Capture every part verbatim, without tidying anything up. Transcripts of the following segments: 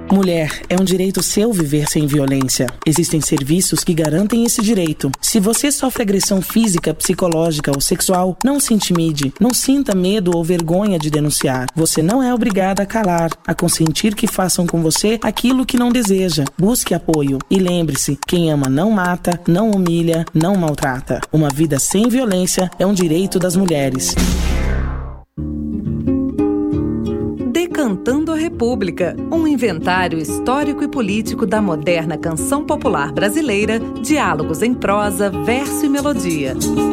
Mulher, é um direito seu viver sem violência. Existem serviços que garantem esse direito. Se você sofre agressão física, psicológica ou sexual, não se intimide, não sinta medo ou vergonha de denunciar. Você não é obrigada a calar, a consentir que façam com você aquilo que não deseja. Busque apoio e lembre-se, quem ama não mata, não humilha, não maltrata. Uma vida sem violência é um direito das mulheres. Decantando a República, um inventário histórico e político da moderna canção popular brasileira, diálogos em prosa, verso e melodia.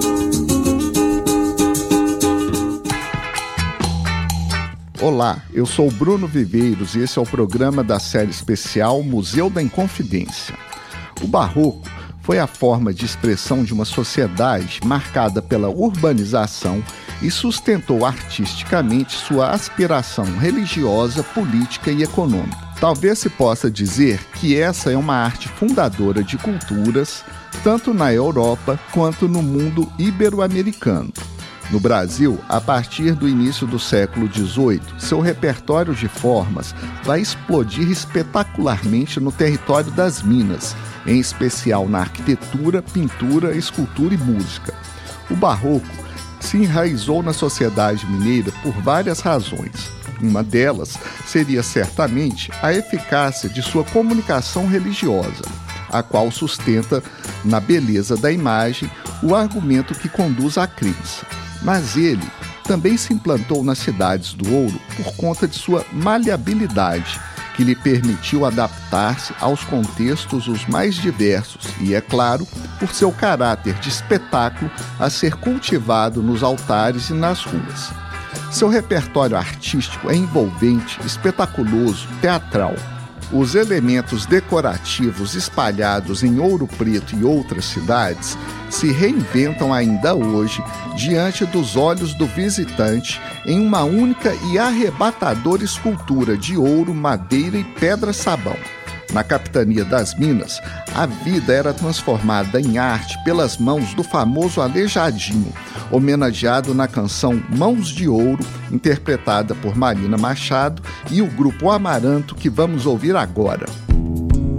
Olá, eu sou Bruno Viveiros e esse é o programa da série especial Museu da Inconfidência. O Barroco foi a forma de expressão de uma sociedade marcada pela urbanização e sustentou artisticamente sua aspiração religiosa, política e econômica. Talvez se possa dizer que essa é uma arte fundadora de culturas, tanto na Europa quanto no mundo ibero-americano. No Brasil, a partir do início do século dezoito, seu repertório de formas vai explodir espetacularmente no território das Minas, em especial na arquitetura, pintura, escultura e música. O Barroco se enraizou na sociedade mineira por várias razões. Uma delas seria certamente a eficácia de sua comunicação religiosa, a qual sustenta na beleza da imagem o argumento que conduz à crença. Mas ele também se implantou nas cidades do ouro por conta de sua maleabilidade, que lhe permitiu adaptar-se aos contextos os mais diversos e, é claro, por seu caráter de espetáculo a ser cultivado nos altares e nas ruas. Seu repertório artístico é envolvente, espetaculoso, teatral. Os elementos decorativos espalhados em Ouro Preto e outras cidades se reinventam ainda hoje diante dos olhos do visitante em uma única e arrebatadora escultura de ouro, madeira e pedra-sabão. Na capitania das Minas, a vida era transformada em arte pelas mãos do famoso Aleijadinho, homenageado na canção Mãos de Ouro, interpretada por Marina Machado e o grupo Amaranto, que vamos ouvir agora.